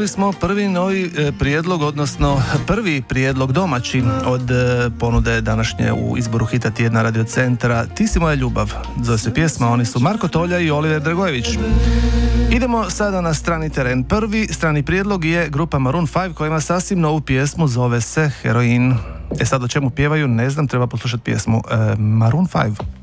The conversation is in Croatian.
čuli smo prvi novi prijedlog, odnosno prvi prijedlog domaći od ponude današnje u izboru hita tjedna Radio Centra. Ti si moja ljubav, zove se pjesma, oni su Marko Tolja i Oliver Dragojević. Idemo sada na strani teren. Prvi strani prijedlog je grupa Maroon 5 koja ima sasvim novu pjesmu, zove se Heroin. Sad o čemu pjevaju, ne znam, treba poslušati pjesmu Maroon 5.